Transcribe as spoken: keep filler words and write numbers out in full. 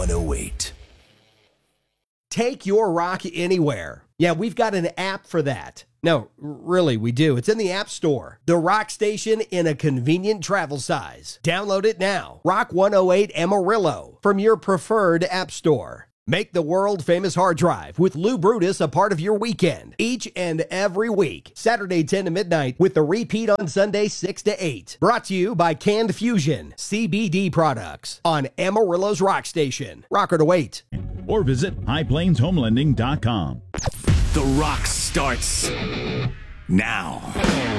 one oh eight. Take your rock anywhere. Yeah, we've got an app for that. No, really, we do. It's in the App Store. The Rock Station in a convenient travel size. Download it now. Rock one oh eight Amarillo from your preferred app store. Make the world-famous hard drive with Lou Brutus a part of your weekend each and every week. Saturday ten to midnight with the repeat on Sunday six to eight. Brought to you by Canned Fusion, C B D products on Amarillo's Rock Station. Rocker to wait. Or visit high plains home lending dot com. The Rock starts now.